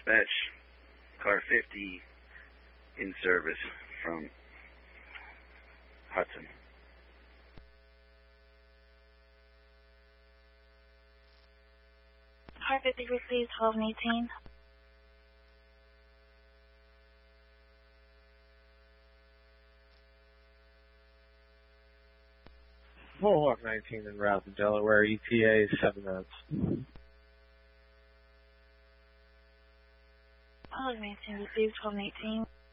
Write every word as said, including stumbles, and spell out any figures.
dispatch, car fifty in service from Hudson. Car fifty received twelve and eighteen. Mohawk nineteen in route to Delaware, E T A seven minutes. Mohawk nineteen received twelve and eighteen.